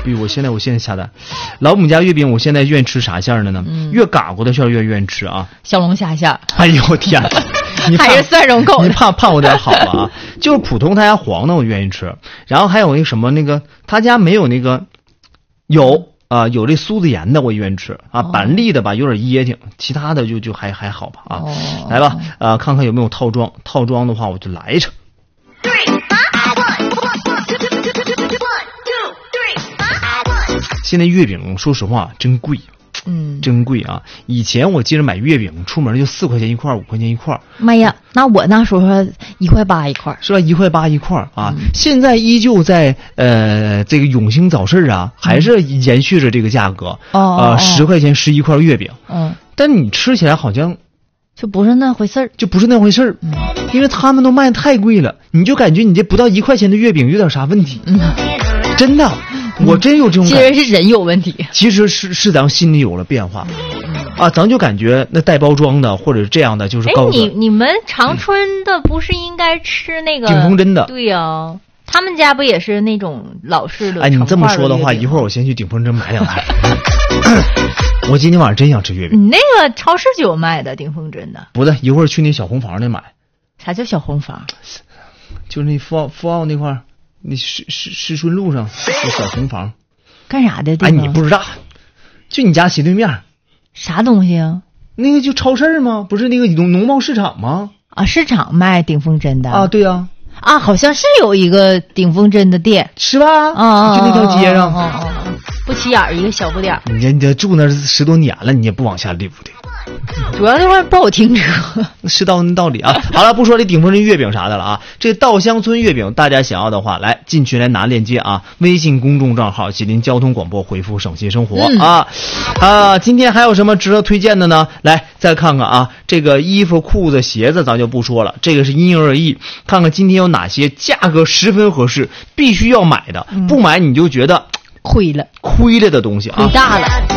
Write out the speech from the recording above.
比如我现在下单，老母家月饼，我现在愿意吃啥馅的呢？越嘎过的馅愿意吃啊。 小龙虾馅。 哎呦天哪！你还是蒜蓉口的， 你怕我点好了啊？就是普通他家黄的我愿意吃，然后还有那什么那个他家没有那个有有这苏子盐的我愿意吃啊，板栗的吧有点噎挺，其他的就还好吧啊。来吧看看有没有套装的话我就来一场。现在月饼说实话真贵。真贵啊！以前我记得买月饼出门就4块钱一块，5块钱一块。 妈呀，那我那时候1块8一块， 是吧？1块8一块啊！现在依旧在这个永兴早市啊，还是延续着这个价格。10块钱11块月饼。但你吃起来好像就不是那回事儿， 因为他们都卖太贵了，你就感觉你这不到1块钱的月饼有点啥问题。真的。我真有这种感觉， 其实是人有问题， 其实是咱心里有了变化咱就感觉那带包装的或者这样的就是高端。 你们长春的不是应该吃那个鼎丰真的？ 对呀，他们家不也是那种老式的？ 你这么说的话，一会儿我先去鼎丰真买2袋。我今天晚上真想吃月饼。 你那个超市就有卖的鼎丰真的？ 不对，一会儿去那小红房那买。 啥叫小红房？ 就是那富奥那块儿。你石春路上有小红房， 干啥的地方？ 你不知道？就你家斜对面。 啥东西啊？ 那个就超市吗？不是那个农贸市场吗？ 市场卖鼎丰真的对呀。 好像是有一个鼎丰真的店， 是吧？就那条街上。 不起眼一个小不点。 你这住那10多年了，你也不往下溜的。 主要那块不好停车， 是道理啊。好了，不说这鼎丰真月饼啥的了啊。这稻香村月饼，大家想要的话，来进群来拿链接啊。微信公众账号吉林交通广播回复省心生活今天还有什么值得推荐的呢？来再看看啊，这个衣服、裤子、鞋子咱就不说了，这个是因人而异。看看今天有哪些价格十分合适，必须要买的，不买你就觉得亏了的东西啊， 亏大了。